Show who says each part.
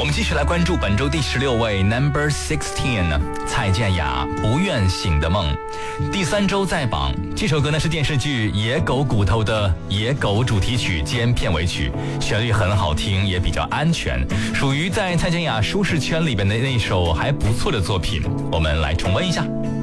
Speaker 1: 们继续来关注本周第16位 Number 16蔡健雅不愿醒的梦，第3周在榜。这首歌呢是电视剧《野狗骨头》的野狗主题曲兼片尾曲，旋律很好听，也比较安全，属于在蔡健雅舒适圈里边的那首还不错的作品。我们来重温一下。